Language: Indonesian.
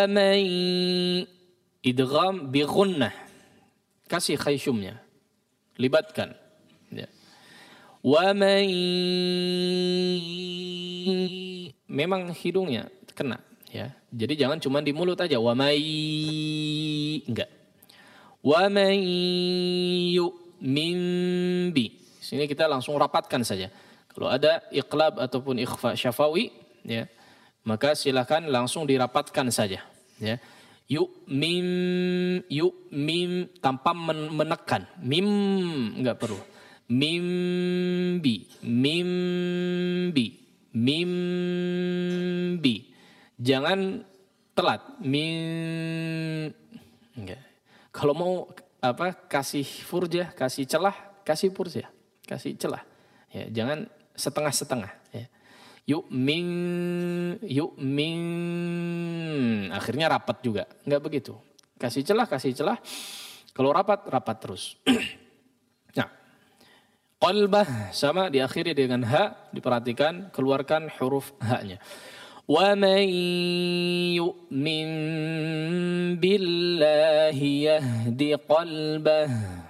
man idgham bi gunnah, kasih khayshumnya, libatkan ya. Wa man, memang hidungnya kena ya. Jadi jangan cuma di mulut aja, wa may, enggak. Wa man yu'min bi. Sini kita langsung rapatkan saja. Kalau ada iqlab ataupun ikhfa syafawi ya, maka silakan langsung dirapatkan saja ya. Yu'min tanpa menekan. Mim enggak perlu. Mimbi. Jangan telat. Enggak. Kalau mau kasih furjah, kasih celah, kasih furjah, kasih celah. Ya, jangan setengah-setengah ya. Yu'min akhirnya rapat juga. Enggak begitu. Kasih celah. Kalau rapat terus. Nah, qalbah sama diakhiri dengan ha, diperhatikan, keluarkan huruf ha-nya. Wa man yu'min billahi yahdi qalbah.